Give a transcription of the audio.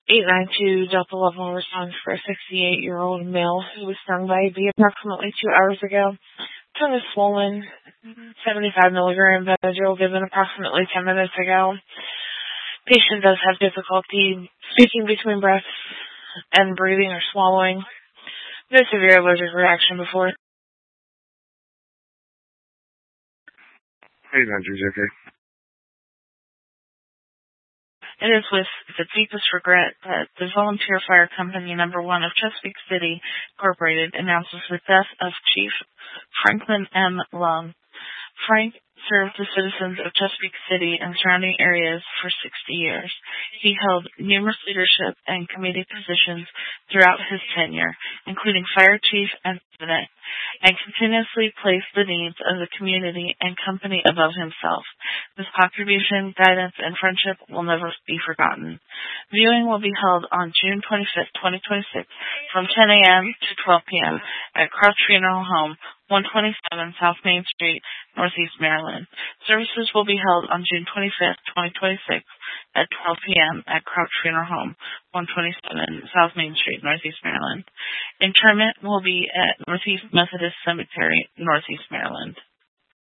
892 Delta Level responds for a 68-year-old male who was stung by a bee approximately 2 hours ago. Tongue is swollen. 75 milligram Benadryl given approximately 10 minutes ago. Patient does have difficulty speaking between breaths and breathing or swallowing. No severe allergic reaction before. Hey, Andrew, okay? It is with the deepest regret that the Volunteer Fire Company No. 1 of Chesapeake City, Incorporated, announces the death of Chief Franklin M. Lung. Frank served the citizens of Chesapeake City and surrounding areas for 60 years. He held numerous leadership and committee positions throughout his tenure, including fire chief and president, and continuously placed the needs of the community and company above himself. His contribution, guidance, and friendship will never be forgotten. Viewing will be held on June 25th, 2026, from 10 a.m. to 12 p.m. at Crouch Funeral Home, 127 South Main Street, Northeast Maryland. Services will be held on June 25th, 2026 at 12 p.m. at Crouch Funeral Home, 127 South Main Street, Northeast Maryland. Interment will be at Northeast Methodist Cemetery, Northeast Maryland.